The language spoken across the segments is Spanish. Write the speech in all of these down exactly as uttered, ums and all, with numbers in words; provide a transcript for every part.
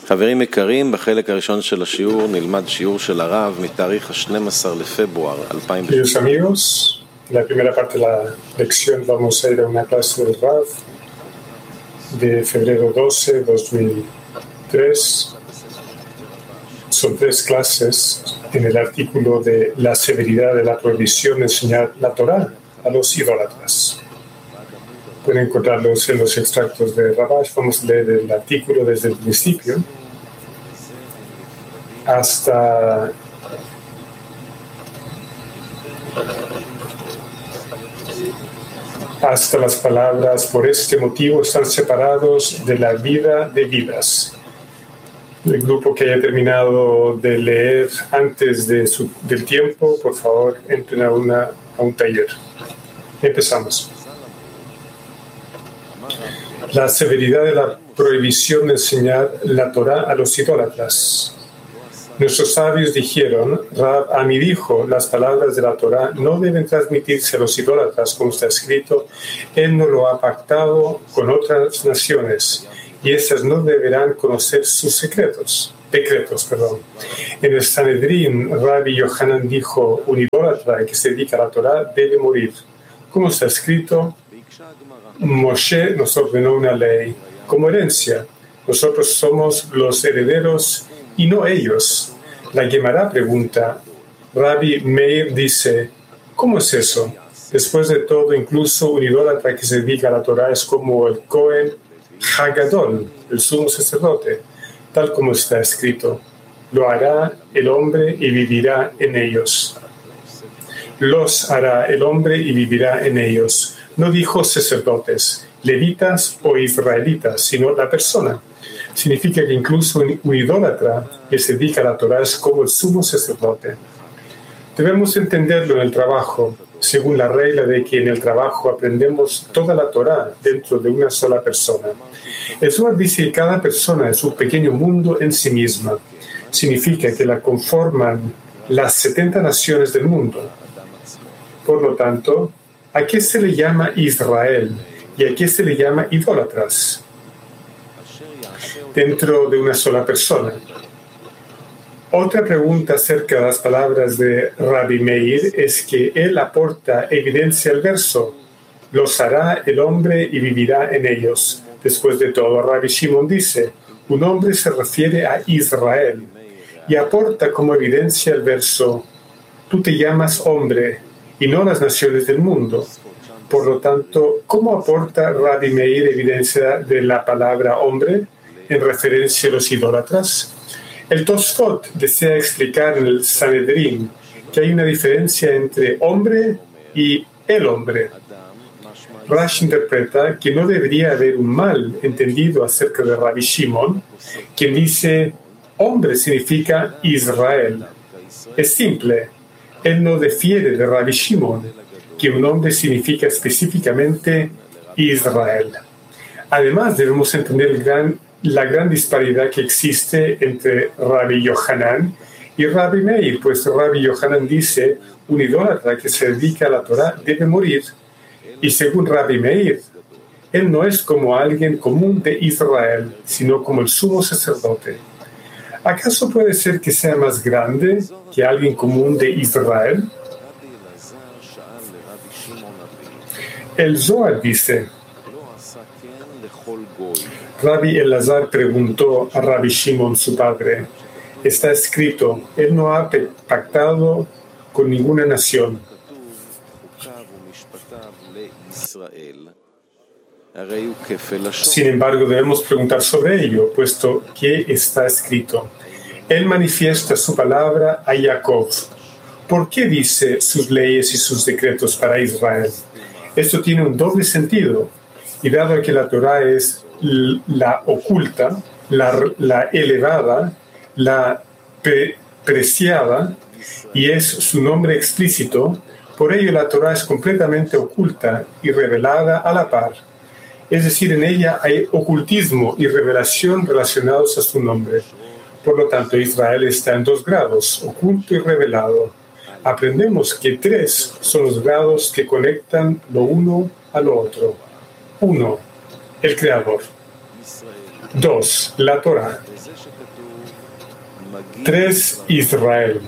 חברים יקרים, בחלק הראשון של השיעור נלמד שיעור של הרב מתאריך ה-שנים עשר לפברואר אלפיים ושלוש. Queridos amigos, en la primera parte de la lección vamos a ir a una clase del Rav de febrero doce de dos mil tres. Son tres clases en el artículo de la severidad de la prohibición de enseñar la Torá a los idólatras. Pueden encontrarlos en los extractos de Rabash. Vamos a leer el artículo desde el principio hasta hasta las palabras: por este motivo están separados de la vida de vidas. El grupo que haya terminado de leer antes de su, del tiempo, por favor, entren a, una, a un taller. Empezamos. La severidad de la prohibición de enseñar la Torá a los idólatras. Nuestros sabios dijeron: Rab Ami dijo, las palabras de la Torá no deben transmitirse a los idólatras, como está escrito, él no lo ha pactado con otras naciones, y estas no deberán conocer sus secretos, decretos. Perdón. En el Sanedrín, Rabbi Yohanan dijo: un idólatra que se dedica a la Torá debe morir. Como está escrito, Moshe nos ordenó una ley como herencia. Nosotros somos los herederos y no ellos. La Gemara pregunta, Rabbi Meir dice, ¿cómo es eso? Después de todo, incluso un idólatra que se dedica a la Torá es como el Cohen Hagadol, el sumo sacerdote, tal como está escrito. Lo hará el hombre y vivirá en ellos. Los hará el hombre y vivirá en ellos. No dijo sacerdotes, levitas o israelitas, sino la persona. Significa que incluso un idólatra que se dedica a la Torá es como el sumo sacerdote. Debemos entenderlo en el trabajo, según la regla de que en el trabajo aprendemos toda la Torá dentro de una sola persona. El Zohar dice que cada persona es un pequeño mundo en sí misma. Significa que la conforman las setenta naciones del mundo. Por lo tanto, ¿a qué se le llama Israel y a qué se le llama idólatras? Dentro de una sola persona. Otra pregunta acerca de las palabras de Rabbi Meir es que él aporta evidencia al verso: los hará el hombre y vivirá en ellos. Después de todo, Rabbi Shimon dice: un hombre se refiere a Israel, y aporta como evidencia el verso: tú te llamas hombre y no las naciones del mundo. Por lo tanto, ¿cómo aporta Rabbi Meir evidencia de la palabra hombre en referencia a los idólatras? El Tosfot desea explicar en el Sanedrín que hay una diferencia entre hombre y el hombre. Rash interpreta que no debería haber un mal entendido acerca de Rabbi Shimon, quien dice hombre significa Israel. Es simple. Él no difiere de Rabbi Shimon, que un hombre significa específicamente Israel. Además, debemos entender el gran, la gran disparidad que existe entre Rabbi Yohanan y Rabbi Meir, pues Rabbi Yohanan dice, un idólatra que se dedica a la Torá debe morir. Y según Rabbi Meir, él no es como alguien común de Israel, sino como el sumo sacerdote. ¿Acaso puede ser que sea más grande que alguien común de Israel? El Zohar dice, Rabbi Elazar preguntó a Rabbi Shimon, su padre, está escrito, él no ha pactado con ninguna nación. Sin embargo, debemos preguntar sobre ello, puesto que está escrito. Él manifiesta su palabra a Jacob. ¿Por qué dice sus leyes y sus decretos para Israel? Esto tiene un doble sentido. Y dado que la Torá es la oculta, la, la elevada, la pre- preciada, y es su nombre explícito, por ello la Torá es completamente oculta y revelada a la par. Es decir, en ella hay ocultismo y revelación relacionados a su nombre. Por lo tanto, Israel está en dos grados, oculto y revelado. Aprendemos que tres son los grados que conectan lo uno a lo otro. Uno, el Creador. Dos, la Torá. Tres, Israel.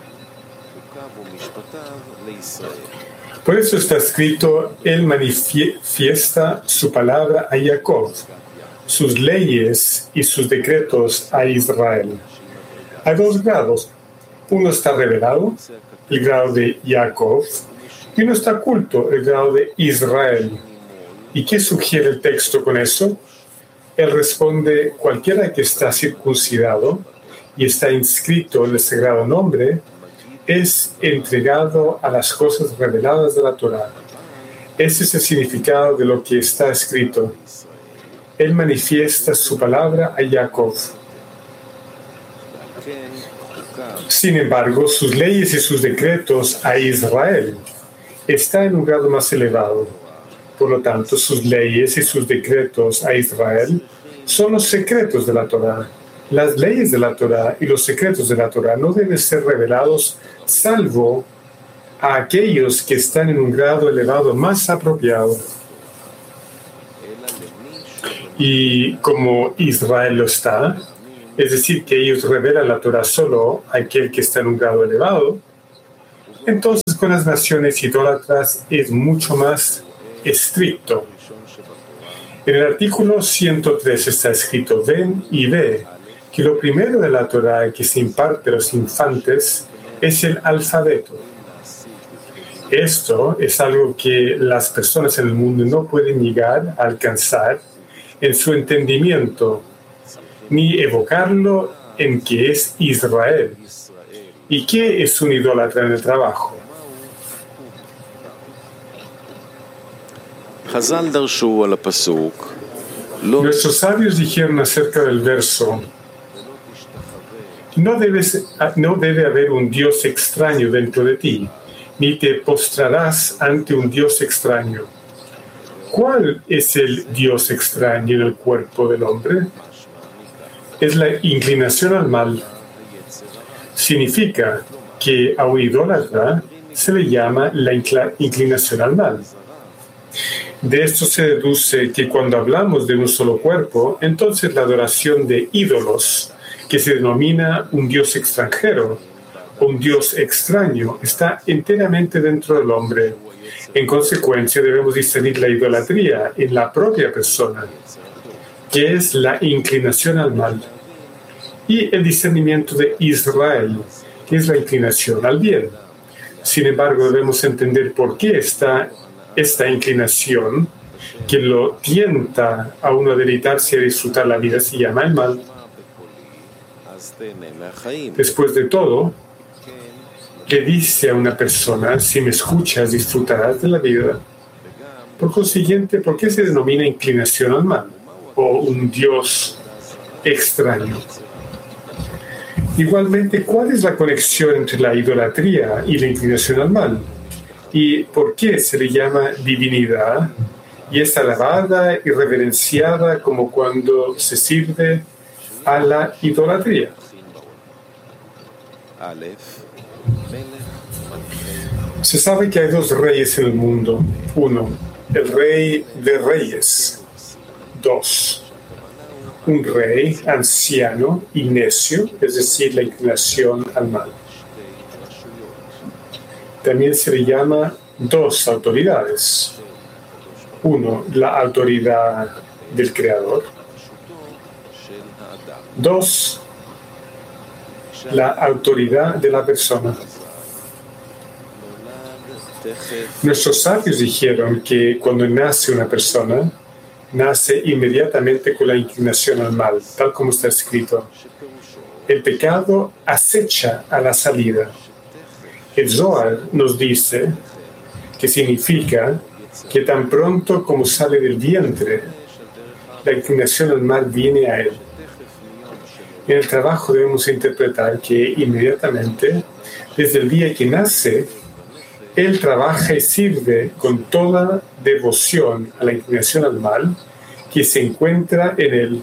Por eso está escrito, Él manifiesta su palabra a Jacob, sus leyes y sus decretos a Israel. Hay dos grados. Uno está revelado, el grado de Jacob, y uno está oculto, el grado de Israel. ¿Y qué sugiere el texto con eso? Él responde, cualquiera que está circuncidado y está inscrito en el sagrado nombre, es entregado a las cosas reveladas de la Torá. Ese es el significado de lo que está escrito. Él manifiesta su palabra a Jacob. Sin embargo, sus leyes y sus decretos a Israel están en un grado más elevado. Por lo tanto, sus leyes y sus decretos a Israel son los secretos de la Torá. Las leyes de la Torá y los secretos de la Torá no deben ser revelados salvo a aquellos que están en un grado elevado más apropiado. Y como Israel lo está, es decir, que ellos revelan la Torá solo a aquel que está en un grado elevado, entonces con las naciones idólatras es mucho más estricto. En el artículo ciento tres está escrito, ven y ve que lo primero de la Torá que se imparte a los infantes es el alfabeto. Esto es algo que las personas en el mundo no pueden llegar a alcanzar en su entendimiento, ni evocarlo en que es Israel. ¿Y qué es un idólatra en el trabajo? Nuestros sabios dijeron acerca del verso, no, debes, no debe haber un Dios extraño dentro de ti, ni te postrarás ante un Dios extraño. ¿Cuál es el Dios extraño en el cuerpo del hombre? Es la inclinación al mal. Significa que a un idólatra se le llama la inclinación al mal. De esto se deduce que cuando hablamos de un solo cuerpo, entonces la adoración de ídolos, que se denomina un Dios extranjero o un Dios extraño, está enteramente dentro del hombre. En consecuencia, debemos discernir la idolatría en la propia persona, que es la inclinación al mal, y el discernimiento de Israel, que es la inclinación al bien. Sin embargo, debemos entender por qué está esta inclinación que lo tienta a uno a deleitarse y a disfrutar la vida, se llama el mal. Después de todo, le dice a una persona, si me escuchas, disfrutarás de la vida. Por consiguiente, ¿por qué se denomina inclinación al mal o un Dios extraño? Igualmente, ¿cuál es la conexión entre la idolatría y la inclinación al mal? ¿Y por qué se le llama divinidad y es alabada y reverenciada como cuando se sirve a la idolatría? Se sabe que hay dos reyes en el mundo. Uno, el rey de reyes. Dos, un rey anciano y necio, es decir, la inclinación al mal. También se le llama dos autoridades. Uno, la autoridad del Creador. Dos, la autoridad de la persona. Nuestros sabios dijeron que cuando nace una persona, nace inmediatamente con la inclinación al mal, tal como está escrito. El pecado acecha a la salida. El Zohar nos dice que significa que tan pronto como sale del vientre, la inclinación al mal viene a él. En el trabajo debemos interpretar que inmediatamente, desde el día que nace, él trabaja y sirve con toda devoción a la inclinación al mal que se encuentra en él.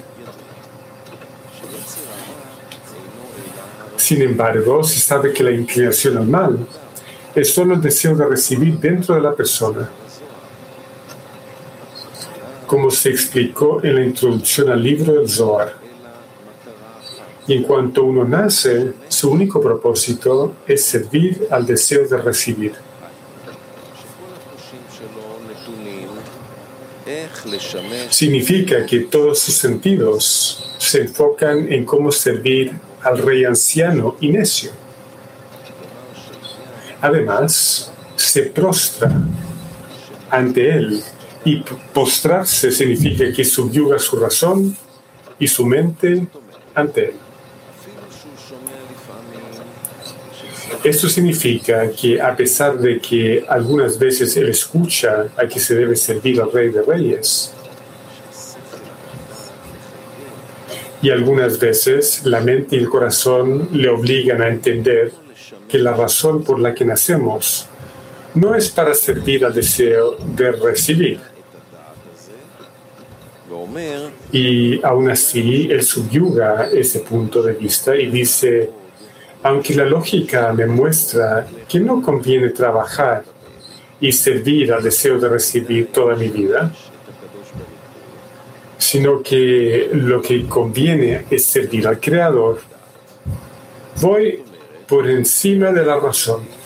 Sin embargo, se sabe que la inclinación al mal es solo el deseo de recibir dentro de la persona. como se explicó en la introducción al libro del Zohar. Y en cuanto uno nace, su único propósito es servir al deseo de recibir. Significa que todos sus sentidos se enfocan en cómo servir al rey anciano y necio. Además, se prostra ante él, y postrarse significa que subyuga su razón y su mente ante él. Esto significa que a pesar de que algunas veces él escucha a que se debe servir al Rey de Reyes, y algunas veces la mente y el corazón le obligan a entender que la razón por la que nacemos no es para servir al deseo de recibir. Y aún así, él subyuga ese punto de vista y dice: aunque la lógica me muestra que no conviene trabajar y servir al deseo de recibir toda mi vida, sino que lo que conviene es servir al Creador, voy por encima de la razón.